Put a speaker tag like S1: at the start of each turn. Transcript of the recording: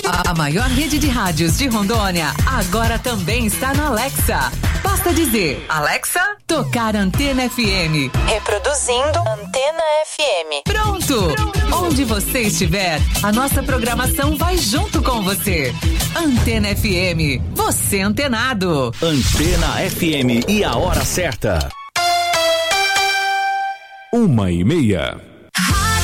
S1: A maior rede de rádios de Rondônia agora também está na Alexa. Basta dizer, Alexa, tocar Antena FM.
S2: Reproduzindo Antena FM.
S1: Pronto! Onde você estiver, a nossa programação vai junto com você. Antena FM, você antenado.
S3: Antena FM e a hora certa. 1h30.